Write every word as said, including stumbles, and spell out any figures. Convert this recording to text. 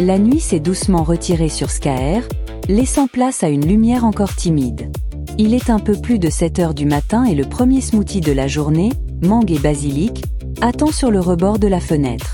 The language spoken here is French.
La nuit s'est doucement retirée sur Skaer, laissant place à une lumière encore timide. Il est un peu plus de sept heures du matin et le premier smoothie de la journée, mangue et basilic, attend sur le rebord de la fenêtre.